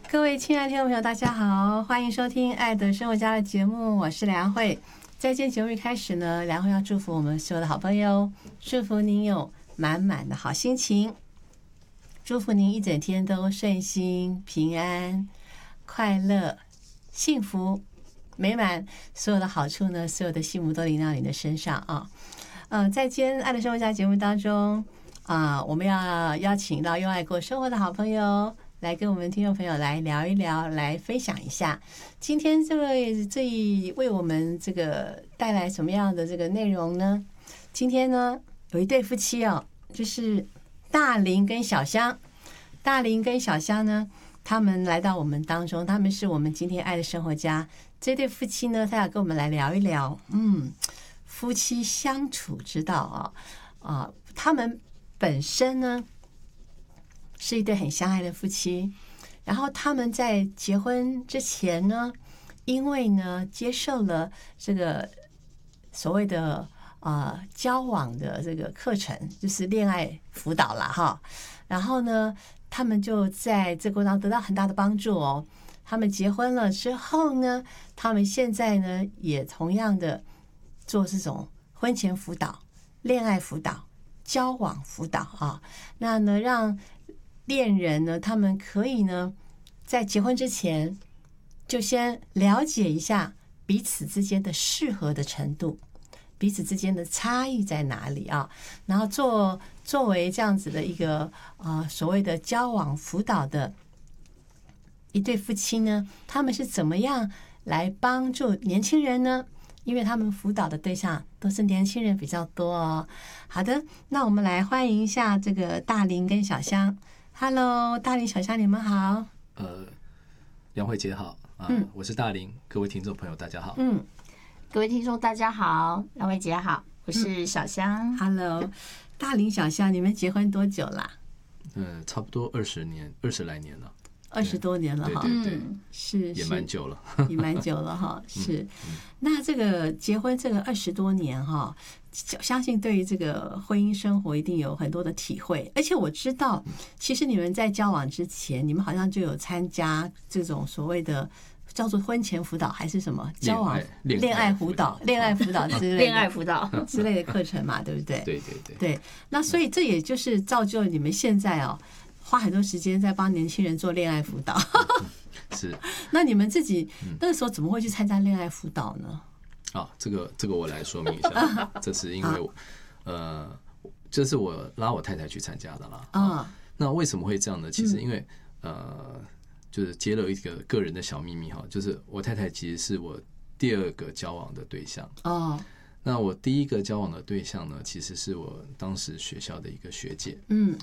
各位亲爱的听众朋友，大家好，欢迎收听《爱的生活家》的节目，我是梁慧。在今天节目一开始呢，梁慧要祝福我们所有的好朋友，祝福您有满满的好心情，祝福您一整天都顺心、平安、快乐、幸福、美满，所有的好处呢，所有的幸福都临到你的身上啊。在今天《爱的生活家》节目当中我们要邀请到用爱过生活的好朋友。来跟我们听众朋友来聊一聊，来分享一下，今天这为我们这个带来什么样的这个内容呢？今天呢，有一对夫妻就是大林跟小香。大林跟小香呢，他们来到我们当中，他们是我们今天爱的生活家。这对夫妻呢，他要跟我们来聊一聊，夫妻相处之道他们本身呢，是一对很相爱的夫妻，然后他们在结婚之前呢，因为呢接受了这个所谓的交往的这个课程，就是恋爱辅导啦哈，然后呢，他们就在这个过程当中得到很大的帮助哦。他们结婚了之后呢，他们现在呢也同样的做这种婚前辅导、恋爱辅导、交往辅导那呢让恋人呢，他们可以呢，在结婚之前就先了解一下彼此之间的适合的程度，彼此之间的差异在哪里然后作为这样子的一个所谓的交往辅导的一对夫妻呢，他们是怎么样来帮助年轻人呢？因为他们辅导的对象都是年轻人比较多哦。好的，那我们来欢迎一下这个大林跟小香。Hello， 大林、小香，你们好。 梁慧姐好我是大林，各位听众朋友大家好。 各位听众大家好，梁慧姐好，我是小香。 Hello， 大林、小香，你们结婚多久啦？ 差不多20来年了。 20多年了哈， 对， 是也蛮久了， 也蛮久了哈，是。那这个结婚这个20多年哈，相信对于这个婚姻生活一定有很多的体会。而且我知道，其实你们在交往之前，你们好像就有参加这种所谓的叫做婚前辅导还是什么交往恋爱辅导之类的恋爱辅导之类的课程嘛，对不对？ 对。 那所以这也就是造就了你们现在花很多时间在帮年轻人做恋爱辅导。 是。 那你们自己那个时候怎么会去参加恋爱辅导呢？ 这个我来说明一下。这是因为这是我拉我太太去参加的啦。那为什么会这样呢？其实因为就是揭露一个个人的小秘密就是我太太其实是我第二个交往的对象。那我第一个交往的对象呢，其实是我当时学校的一个学姐。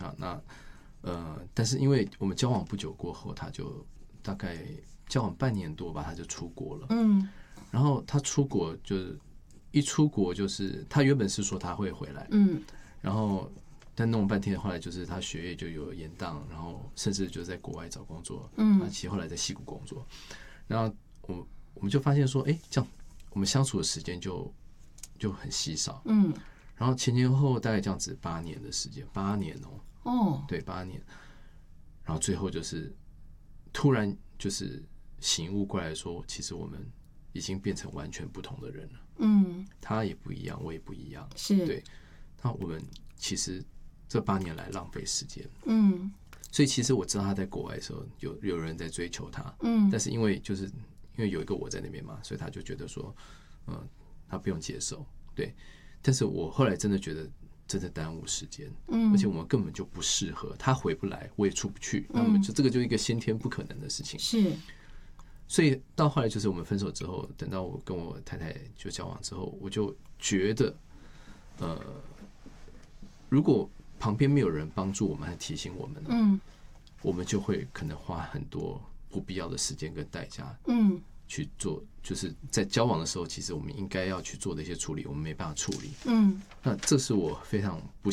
但是因为我们交往不久过后，他就大概交往半年多吧，他就出国了。然后他出国就是一出国就是他原本是说他会回来，然后但弄了半天，后来就是他学业就有延宕，然后甚至就在国外找工作。他其实后来在矽谷工作，然后我们就发现说，这样我们相处的时间就很稀少。然后前后大概这样子8年的时间，8年对，8年，然后最后就是突然就是醒悟过来说，其实我们已经变成完全不同的人了。他也不一样，我也不一样。 是。 对，那我们其实这8年来浪费时间。所以其实我知道他在国外的时候有人在追求他。但是因为有一个我在那边嘛，所以他就觉得说，他不用接受。对，但是我后来真的觉得。真的耽误时间，而且我们根本就不适合，他回不来，我也出不去，那我们这个就一个先天不可能的事情。 是， 所以到后来就是我们分手之后，等到我跟我太太就交往之后，我就觉得，如果旁边没有人帮助我们和提醒我们，我们就会可能花很多不必要的时间跟代价，去做，就是在交往的时候，其实我们应该要去做的一些处理，我们没办法处理。那这是我非常不